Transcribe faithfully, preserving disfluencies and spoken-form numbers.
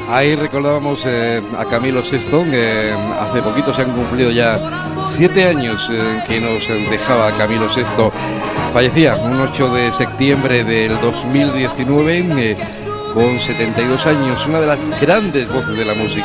Ahí recordábamos eh, a Camilo Sesto, que hace poquito se han cumplido ya siete años eh, que nos dejaba Camilo Sesto. Fallecía un ocho de septiembre del dos mil diecinueve eh, con setenta y dos años, una de las grandes voces de la música.